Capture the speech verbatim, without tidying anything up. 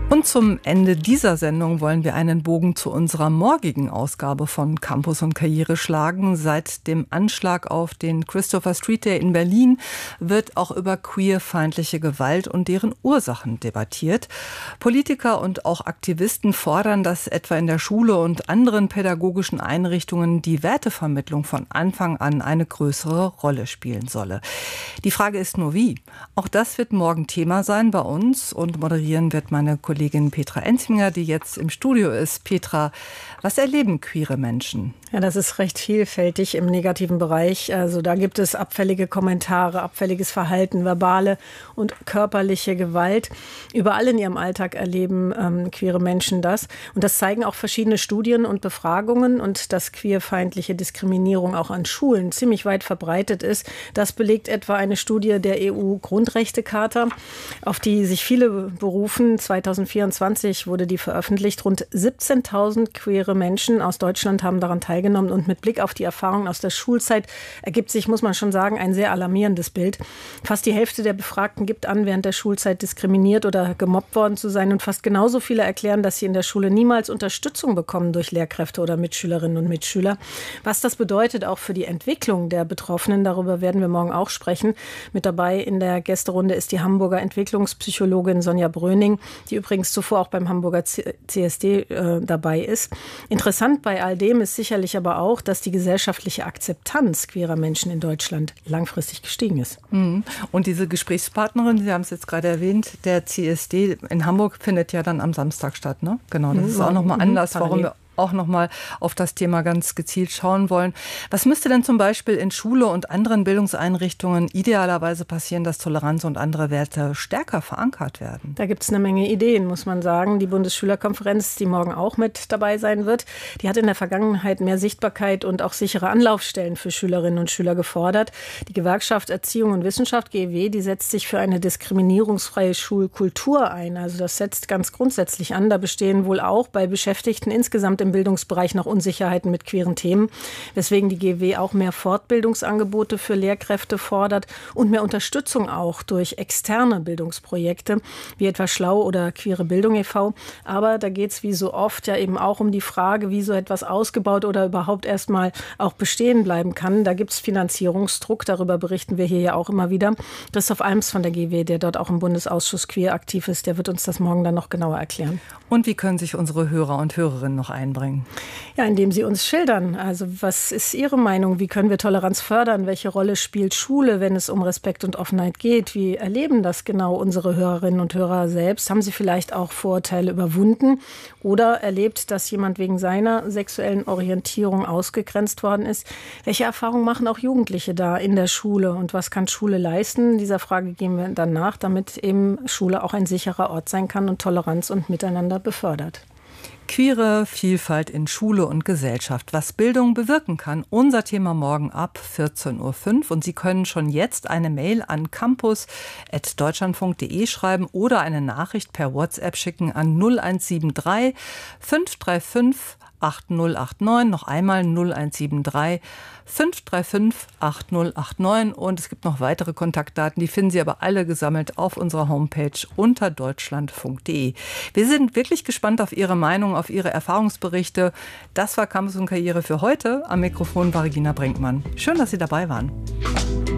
Und zum Ende dieser Sendung wollen wir einen Bogen zu unserer morgigen Ausgabe von Campus und Karriere schlagen. Seit dem Anschlag auf den Christopher Street Day in Berlin wird auch über queerfeindliche Gewalt und deren Ursachen debattiert. Politiker und auch Aktivisten fordern, dass etwa in der Schule und anderen pädagogischen Einrichtungen die Wertevermittlung von Anfang an eine größere Rolle spielen solle. Die Frage ist nur wie. Auch das wird morgen Thema sein bei uns, und moderieren wird meine Kollegin Kollegin Petra Enzminger, die jetzt im Studio ist. Petra, was erleben queere Menschen? Ja, das ist recht vielfältig im negativen Bereich. Also da gibt es abfällige Kommentare, abfälliges Verhalten, verbale und körperliche Gewalt. Überall in ihrem Alltag erleben ähm, queere Menschen das. Und das zeigen auch verschiedene Studien und Befragungen. Und dass queerfeindliche Diskriminierung auch an Schulen ziemlich weit verbreitet ist, das belegt etwa eine Studie der E U-Grundrechtecharta, auf die sich viele berufen. zweitausendvierundzwanzig wurde die veröffentlicht. Rund siebzehntausend queere Menschen aus Deutschland haben daran teilgenommen. Und mit Blick auf die Erfahrungen aus der Schulzeit ergibt sich, muss man schon sagen, ein sehr alarmierendes Bild. Fast die Hälfte der Befragten gibt an, während der Schulzeit diskriminiert oder gemobbt worden zu sein. Und fast genauso viele erklären, dass sie in der Schule niemals Unterstützung bekommen durch Lehrkräfte oder Mitschülerinnen und Mitschüler. Was das bedeutet auch für die Entwicklung der Betroffenen, darüber werden wir morgen auch sprechen. Mit dabei in der Gästerunde ist die Hamburger Entwicklungspsychologin Sonja Bröning, die übrigens zuvor auch beim Hamburger C S D äh, dabei ist. Interessant bei all dem ist sicherlich aber auch, dass die gesellschaftliche Akzeptanz queerer Menschen in Deutschland langfristig gestiegen ist. Und diese Gesprächspartnerin, Sie haben es jetzt gerade erwähnt, der C S D in Hamburg findet ja dann am Samstag statt, ne? Genau, das mhm. ist auch nochmal Anlass, warum wir auch nochmal auf das Thema ganz gezielt schauen wollen. Was müsste denn zum Beispiel in Schule und anderen Bildungseinrichtungen idealerweise passieren, dass Toleranz und andere Werte stärker verankert werden? Da gibt es eine Menge Ideen, muss man sagen. Die Bundesschülerkonferenz, die morgen auch mit dabei sein wird, die hat in der Vergangenheit mehr Sichtbarkeit und auch sichere Anlaufstellen für Schülerinnen und Schüler gefordert. Die Gewerkschaft Erziehung und Wissenschaft, G E W, die setzt sich für eine diskriminierungsfreie Schulkultur ein. Also das setzt ganz grundsätzlich an. Da bestehen wohl auch bei Beschäftigten insgesamt im Bildungsbereich noch Unsicherheiten mit queeren Themen, weswegen die G E W auch mehr Fortbildungsangebote für Lehrkräfte fordert und mehr Unterstützung auch durch externe Bildungsprojekte, wie etwa Schlau oder Queere Bildung e V Aber da geht es wie so oft ja eben auch um die Frage, wie so etwas ausgebaut oder überhaupt erstmal auch bestehen bleiben kann. Da gibt es Finanzierungsdruck, darüber berichten wir hier ja auch immer wieder. Christoph Alms von der G E W, der dort auch im Bundesausschuss Queer aktiv ist, der wird uns das morgen dann noch genauer erklären. Und wie können sich unsere Hörer und Hörerinnen noch einbringen? Ja, indem Sie uns schildern. Also was ist Ihre Meinung? Wie können wir Toleranz fördern? Welche Rolle spielt Schule, wenn es um Respekt und Offenheit geht? Wie erleben das genau unsere Hörerinnen und Hörer selbst? Haben Sie vielleicht auch Vorurteile überwunden oder erlebt, dass jemand wegen seiner sexuellen Orientierung ausgegrenzt worden ist? Welche Erfahrungen machen auch Jugendliche da in der Schule? Und was kann Schule leisten? Dieser Frage gehen wir dann nach, damit eben Schule auch ein sicherer Ort sein kann und Toleranz und Miteinander befördert. Queere Vielfalt in Schule und Gesellschaft, was Bildung bewirken kann. Unser Thema morgen ab vierzehn Uhr fünf. Und Sie können schon jetzt eine Mail an campus at deutschlandfunk punkt de schreiben oder eine Nachricht per WhatsApp schicken an null eins sieben drei fünf drei fünf acht null acht neun. Noch einmal null eins sieben drei fünf drei fünf acht null acht neun. Und es gibt noch weitere Kontaktdaten, die finden Sie aber alle gesammelt auf unserer Homepage unter deutschlandfunk punkt de. Wir sind wirklich gespannt auf Ihre Meinung, auf Ihre Erfahrungsberichte. Das war Campus und Karriere für heute. Am Mikrofon war Regina Brinkmann. Schön, dass Sie dabei waren.